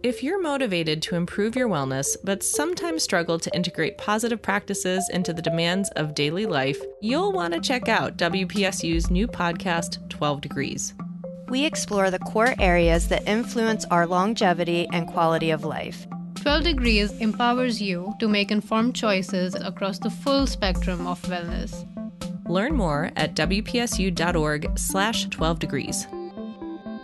If you're motivated to improve your wellness, but sometimes struggle to integrate positive practices into the demands of daily life, you'll want to check out WPSU's new podcast, 12 Degrees. We explore the core areas that influence our longevity and quality of life. 12 Degrees empowers you to make informed choices across the full spectrum of wellness. Learn more at wpsu.org/12 degrees.